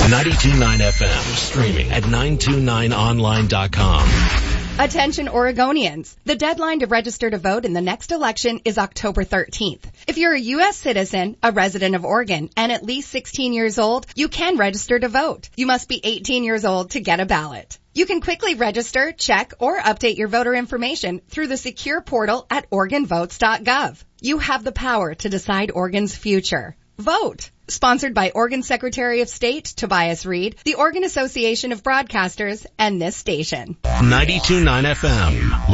92.9 FM, streaming at 929online.com. Attention Oregonians. The deadline to register to vote in the next election is October 13th. If you're a U.S. citizen, a resident of Oregon, and at least 16 years old, you can register to vote. You must be 18 years old to get a ballot. You can quickly register, check, or update your voter information through the secure portal at OregonVotes.gov. You have the power to decide Oregon's future. Vote. Sponsored by Oregon Secretary of State Tobias Reed, the Oregon Association of Broadcasters, and this station. 92.9 FM.